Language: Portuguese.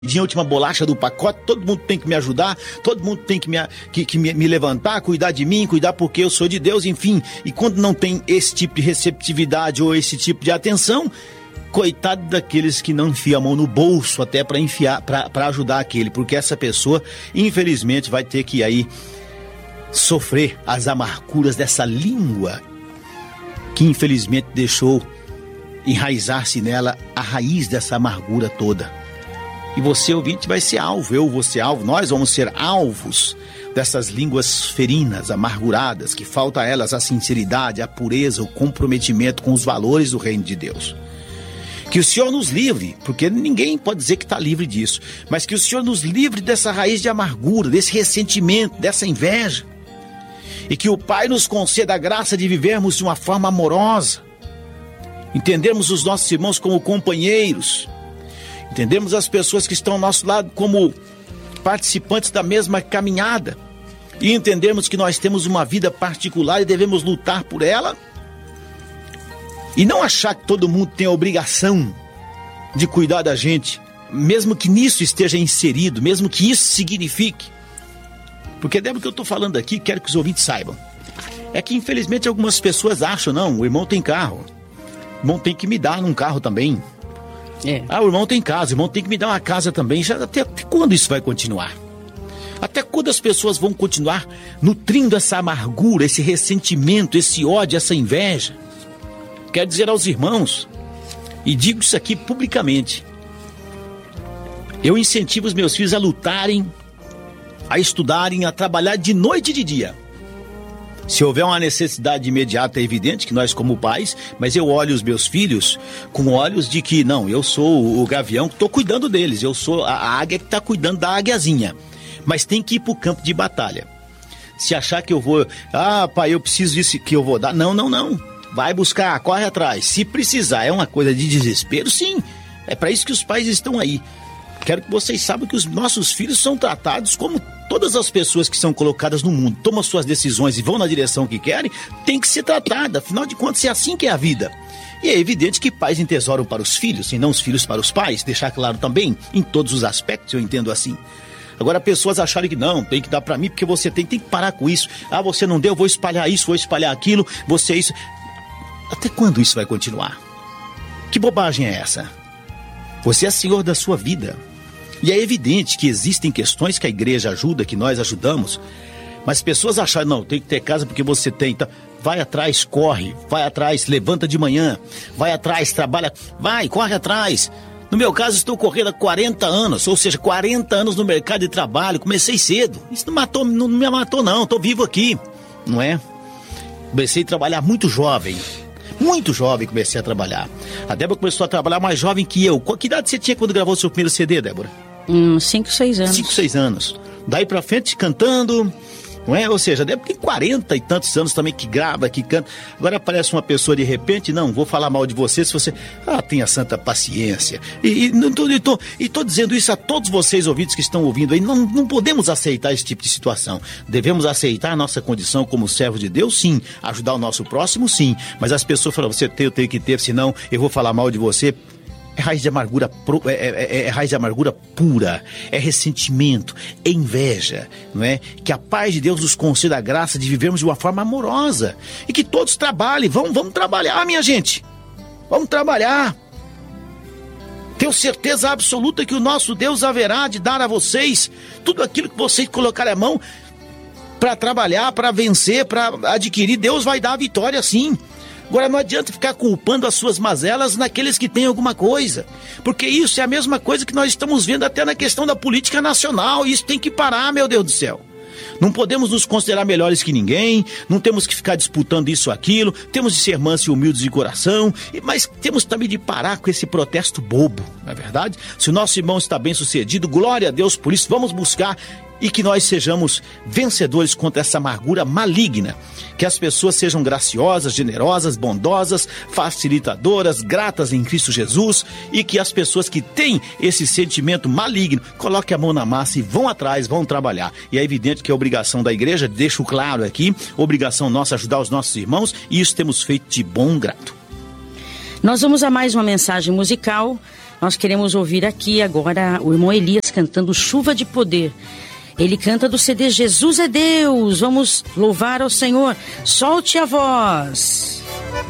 A última bolacha do pacote, todo mundo tem que me ajudar, todo mundo tem que me levantar, cuidar de mim, cuidar porque eu sou de Deus, enfim. E quando não tem esse tipo de receptividade ou esse tipo de atenção, coitado daqueles que não enfiam a mão no bolso até para enfiar, para ajudar aquele, porque essa pessoa, infelizmente, vai ter que aí sofrer as amarguras dessa língua que infelizmente deixou enraizar-se nela a raiz dessa amargura toda. E você, ouvinte, vai ser alvo, eu vou ser alvo, nós vamos ser alvos dessas línguas ferinas, amarguradas, que falta a elas a sinceridade, a pureza, o comprometimento com os valores do reino de Deus. Que o Senhor nos livre, porque ninguém pode dizer que está livre disso, mas que o Senhor nos livre dessa raiz de amargura, desse ressentimento, dessa inveja. E que o Pai nos conceda a graça de vivermos de uma forma amorosa, entendermos os nossos irmãos como companheiros, entendemos as pessoas que estão ao nosso lado como participantes da mesma caminhada e entendemos que nós temos uma vida particular e devemos lutar por ela e não achar que todo mundo tem a obrigação de cuidar da gente, mesmo que nisso esteja inserido, mesmo que isso signifique. Porque deve o que eu estou falando aqui, quero que os ouvintes saibam. É que infelizmente algumas pessoas acham, não, o irmão tem carro, o irmão tem que me dar um carro também. O irmão tem casa, o irmão tem que me dar uma casa também. Até quando isso vai continuar? Até quando as pessoas vão continuar nutrindo essa amargura, esse ressentimento, esse ódio, essa inveja? Quero dizer aos irmãos, e digo isso aqui publicamente, eu incentivo os meus filhos a lutarem, a estudarem, a trabalhar de noite e de dia. Se houver uma necessidade imediata, é evidente que nós como pais, mas eu olho os meus filhos com olhos de que, não, eu sou o gavião que estou cuidando deles, eu sou a águia que está cuidando da águiazinha, mas tem que ir para o campo de batalha. Se achar que eu vou, pai, eu preciso disso que eu vou dar, não, vai buscar, corre atrás, se precisar, é uma coisa de desespero, sim, é para isso que os pais estão aí. Quero que vocês saibam que os nossos filhos são tratados como todas as pessoas que são colocadas no mundo, tomam suas decisões e vão na direção que querem, tem que ser tratada, afinal de contas é assim que é a vida. E é evidente que pais entesouram para os filhos, e não os filhos para os pais, deixar claro também, em todos os aspectos, eu entendo assim. Agora pessoas acharem que não, tem que dar para mim porque você tem que parar com isso. Você não deu, vou espalhar isso, vou espalhar aquilo, você isso. Até quando isso vai continuar? Que bobagem é essa? Você é senhor da sua vida. E é evidente que existem questões que a igreja ajuda, que nós ajudamos, mas pessoas acham, não, tem que ter casa porque você tem, então, vai atrás, corre, vai atrás, levanta de manhã, vai atrás, trabalha, corre atrás. No meu caso, estou correndo há 40 anos, ou seja, 40 anos no mercado de trabalho, comecei cedo, isso não me matou não, estou vivo aqui, não é? Comecei a trabalhar muito jovem comecei a trabalhar. A Débora começou a trabalhar mais jovem que eu. Que idade você tinha quando gravou o seu primeiro CD, Débora? 5, 6 anos. 5, 6 anos. Daí pra frente, cantando, não é? Ou seja, a Débora tem 40 e tantos anos também que grava, que canta. Agora aparece uma pessoa de repente, não, vou falar mal de você se você... tenha santa paciência. E tô dizendo isso a todos vocês ouvintes que estão ouvindo aí. Não podemos aceitar esse tipo de situação. Devemos aceitar a nossa condição como servo de Deus, sim. Ajudar o nosso próximo, sim. Mas as pessoas falam, eu tenho que ter, senão eu vou falar mal de você. É raiz de amargura, raiz de amargura pura, é ressentimento, é inveja, não é? Que a paz de Deus nos conceda a graça de vivermos de uma forma amorosa e que todos trabalhem, vamos trabalhar, minha gente, vamos trabalhar. Tenho certeza absoluta que o nosso Deus haverá de dar a vocês tudo aquilo que vocês colocarem a mão para trabalhar, para vencer, para adquirir. Deus vai dar a vitória, sim. Agora não adianta ficar culpando as suas mazelas naqueles que têm alguma coisa, porque isso é a mesma coisa que nós estamos vendo até na questão da política nacional, e isso tem que parar, meu Deus do céu. Não podemos nos considerar melhores que ninguém, não temos que ficar disputando isso ou aquilo, temos de ser mansos e humildes de coração, mas temos também de parar com esse protesto bobo, não é verdade? Se o nosso irmão está bem sucedido, glória a Deus por isso, vamos buscar e que nós sejamos vencedores contra essa amargura maligna. Que as pessoas sejam graciosas, generosas, bondosas, facilitadoras, gratas em Cristo Jesus, e que as pessoas que têm esse sentimento maligno coloquem a mão na massa e vão atrás, vão trabalhar. E é evidente que é obrigação da igreja, deixo claro aqui, obrigação nossa ajudar os nossos irmãos, e isso temos feito de bom grado. Nós vamos a mais uma mensagem musical. Nós queremos ouvir aqui agora o irmão Elias cantando Chuva de Poder. Ele canta do CD Jesus é Deus. Vamos louvar ao Senhor. Solte a voz.